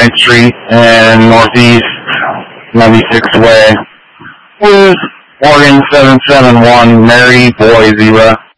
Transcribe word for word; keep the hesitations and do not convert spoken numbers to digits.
ninth Street and Northeast ninety-sixth Way. Who's Oregon seven seven one, Mary Boy Zebra.